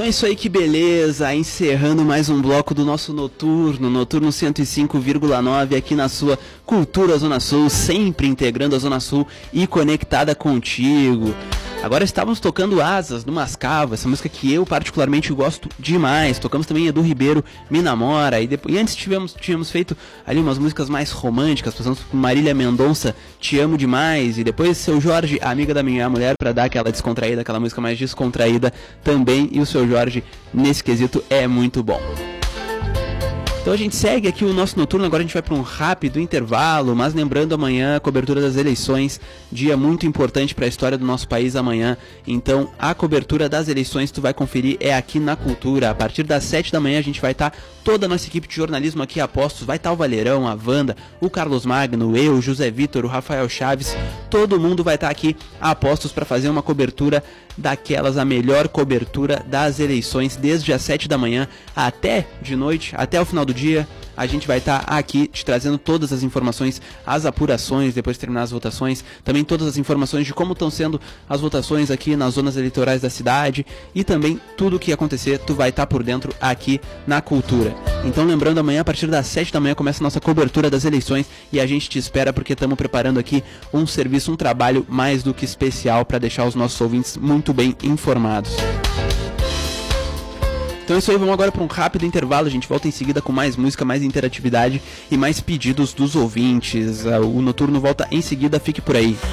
Então é isso aí, que beleza, encerrando mais um bloco do nosso Noturno 105,9 aqui na sua Cultura Zona Sul, sempre integrando a Zona Sul e conectada contigo. Agora estávamos tocando Asas, do Mascavo, essa música que eu particularmente gosto demais. Tocamos também Edu Ribeiro, Me Namora, e antes tínhamos feito ali umas músicas mais românticas, passamos por Marília Mendonça, Te Amo Demais, e depois Seu Jorge, Amiga da Minha Mulher, para dar aquela descontraída, aquela música mais descontraída também, e o Seu Jorge, nesse quesito, é muito bom. Então a gente segue aqui o nosso Noturno, agora a gente vai para um rápido intervalo, mas lembrando, amanhã a cobertura das eleições, dia muito importante para a história do nosso país amanhã. Então a cobertura das eleições tu vai conferir é aqui na Cultura. A partir das 7 da manhã a gente vai estar, toda a nossa equipe de jornalismo aqui a postos, vai estar o Valerão, a Wanda, o Carlos Magno, eu, o José Vitor, o Rafael Chaves, todo mundo vai estar aqui a postos para fazer uma cobertura daquelas, a melhor cobertura das eleições, desde as 7 da manhã até de noite, até o final do dia. A gente vai estar aqui te trazendo todas as informações, as apurações, depois de terminar as votações, também todas as informações de como estão sendo as votações aqui nas zonas eleitorais da cidade, e também tudo o que acontecer, tu vai estar por dentro aqui na Cultura. Então lembrando, amanhã a partir das 7 da manhã começa a nossa cobertura das eleições, e a gente te espera porque estamos preparando aqui um serviço, um trabalho mais do que especial para deixar os nossos ouvintes muito bem informados. Então é isso aí, vamos agora para um rápido intervalo, a gente volta em seguida com mais música, mais interatividade e mais pedidos dos ouvintes. O Noturno volta em seguida, fique por aí.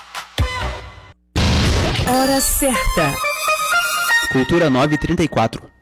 Hora certa. Cultura 9h34.